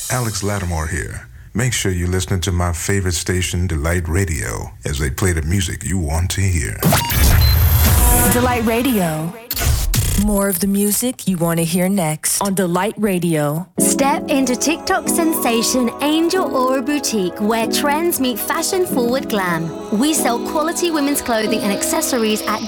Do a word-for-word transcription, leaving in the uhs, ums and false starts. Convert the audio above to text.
Alex Lattimore here. Make sure you're listening to my favorite station, Delight Radio, as they play the music you want to hear. Delight Radio. More of the music you want to hear next on Delight Radio. Step into TikTok sensation Angel Aura Boutique, where trends meet fashion-forward glam. We sell quality women's clothing and accessories at